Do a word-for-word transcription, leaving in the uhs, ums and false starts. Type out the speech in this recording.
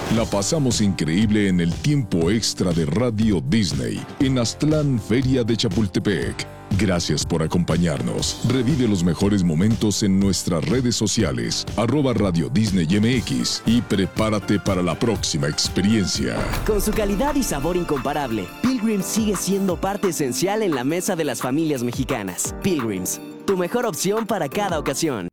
La pasamos increíble en el tiempo extra de Radio Disney en Aztlán, Feria de Chapultepec. Gracias por acompañarnos. Revive los mejores momentos en nuestras redes sociales, arroba Radio Disney M X, y prepárate para la próxima experiencia. Con su calidad y sabor incomparable, Pilgrims sigue siendo parte esencial en la mesa de las familias mexicanas. Pilgrims, tu mejor opción para cada ocasión.